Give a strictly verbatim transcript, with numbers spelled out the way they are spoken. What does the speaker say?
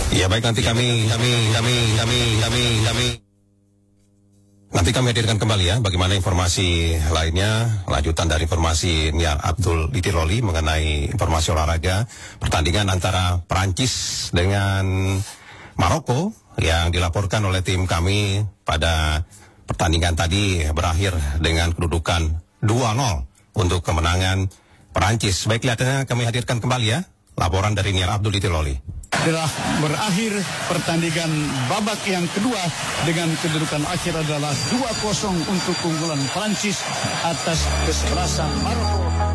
Ya baik, nanti kami kami kami kami kami kami nanti kami hadirkan kembali ya bagaimana informasi lainnya, lanjutan dari informasi Niar Abdul di Tiroli mengenai informasi olahraga pertandingan antara Perancis dengan Maroko yang dilaporkan oleh tim kami pada pertandingan tadi berakhir dengan kedudukan dua nol untuk kemenangan Perancis. Baik, kelihatannya kami hadirkan kembali ya laporan dari Niar Abdul di Tiroli. Telah berakhir pertandingan babak yang kedua dengan kedudukan akhir adalah dua kosong untuk keunggulan Prancis atas kesebelasan Maroko.